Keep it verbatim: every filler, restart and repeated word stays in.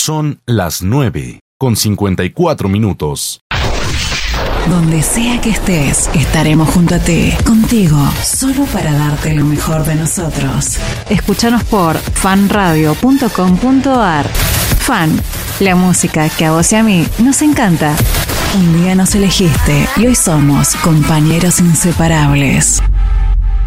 Son las nueve con cincuenta y cuatro minutos. Donde sea que estés, estaremos junto a ti, contigo, solo para darte lo mejor de nosotros. Escúchanos por fan radio punto com punto a r. Fan, la música que a vos y a mí nos encanta. Un día nos elegiste y hoy somos compañeros inseparables.